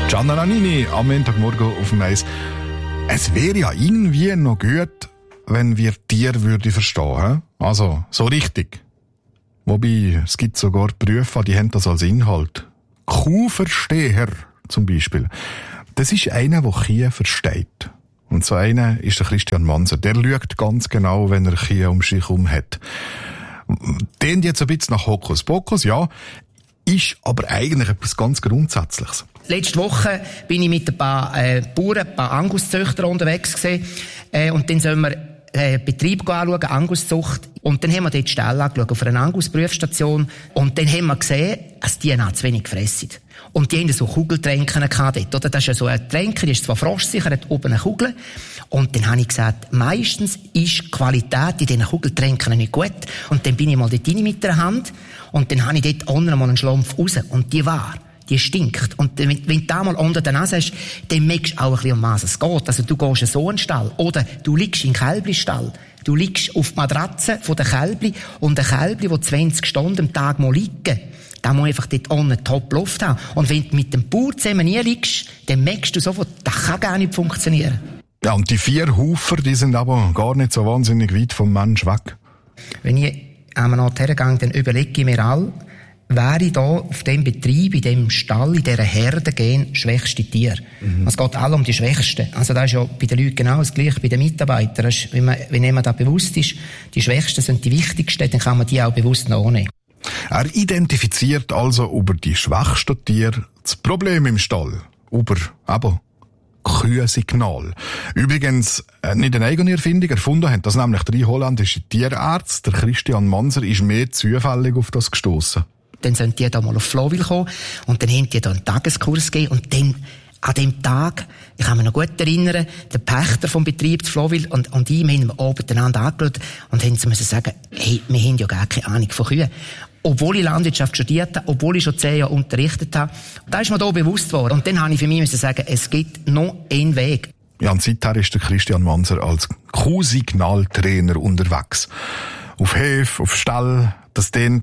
Gianna Nannini am Montagmorgen auf dem Eis. Es wäre ja irgendwie noch gut, wenn wir Tiere verstehen. Also, so richtig. Wobei, es gibt sogar Berufe, die haben das als Inhalt. Kuhversteher zum Beispiel. Das ist einer, der Kühe versteht. Und so einer ist der Christian Manser. Der schaut ganz genau, wenn er Kühe um sich herum hat. Den jetzt ein bisschen nach Hokuspokus, ja, ist aber eigentlich etwas ganz Grundsätzliches. Letzte Woche bin ich mit ein paar Bauern, ein paar Anguszüchter unterwegs gewesen. Und dann sollen wir Betrieb anschauen, Anguszucht. Und dann haben wir dort die Stelle angeschaut, auf einer Angus-Prüfstation. Und dann haben wir gesehen, dass die zu wenig fressen. Und die haben so Kugeltränken dort, oder? Das ist ja so ein Tränker, die ist zwar frostsicher, hat oben eine Kugel. Und dann habe ich gesagt, meistens ist die Qualität in diesen Kugeltränken nicht gut. Und dann bin ich mal dort rein mit der Hand. Und dann habe ich dort unten mal einen Schlumpf raus. Und die stinkt. Und wenn du da mal unter der Nase hast, dann merkst du auch ein bisschen, um was es geht. Also du gehst in so einen Stall. Oder du liegst in den Kälblichstall. Du liegst auf die Matratze von der Kälbli. Und ein Kälbli, das 20 Stunden am Tag mal liegen, da muss einfach dort unten top Luft haben. Und wenn du mit dem Bauer zusammen nie liegst, dann merkst du sofort, das kann gar nicht funktionieren. Ja, und die 4 Hufer, die sind aber gar nicht so wahnsinnig weit vom Mensch weg. Wenn ich einmal nach hergehe, dann überlege ich mir all, wäre ich da auf dem Betrieb, in dem Stall, in dieser Herde gehen, schwächste Tier. Es geht alle um die Schwächsten. Also das ist ja bei den Leuten genau das Gleiche, bei den Mitarbeitern. Wenn jemand da bewusst ist, die Schwächsten sind die Wichtigsten, dann kann man die auch bewusst nachnehmen. Er identifiziert also über die schwächsten Tiere das Problem im Stall. Über, aber Kühensignal. Übrigens, nicht eine eigene Erfindung erfunden haben das nämlich 3 holländische Tierärzte. Der Christian Manser ist mehr zufällig auf das gestossen. Dann sind die da mal auf Flowil gekommen und dann haben die da einen Tageskurs gegeben und dann an dem Tag, ich kann mich noch gut erinnern, der Pächter vom Betrieb zu Flowil und ich, wir haben oben einander angeschaut und haben müssen sagen, hey, wir haben ja gar keine Ahnung von Kühen. Obwohl ich Landwirtschaft studiert habe, obwohl ich schon 10 Jahre unterrichtet habe. Da ist mir da bewusst worden. Und dann habe ich für mich müssen sagen, es gibt noch einen Weg. Ja, und seither ist der Christian Manser als Kuhsignaltrainer unterwegs. Auf Höfe, auf Stall. Das dient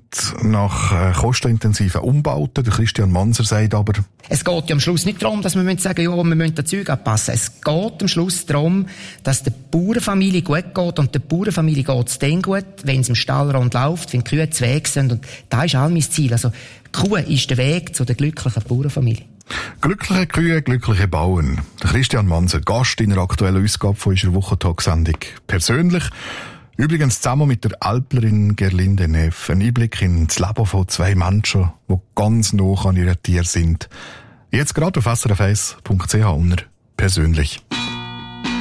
nach kostenintensiven Umbauten. Der Christian Manser sagt aber, es geht ja am Schluss nicht darum, dass wir sagen, ja, wir müssen das Zeug anpassen. Es geht am Schluss darum, dass der Bauernfamilie gut geht. Und der Bauernfamilie geht es dann gut, wenn es im Stall rund läuft, wenn die Kühe zu Weg sind. Und das ist all mein Ziel. Also, die Kuh ist der Weg zu der glücklichen Bauernfamilie. Glückliche Kühe, glückliche Bauern. Der Christian Manser, Gast in der aktuellen Ausgabe von unserer Wochentag-Sendung. Persönlich. Übrigens zusammen mit der Alplerin Gerlinde Neff. Ein Einblick in das Leben von 2 Menschen, die ganz nah an ihren Tieren sind. Jetzt gerade auf srf1.ch unter persönlich.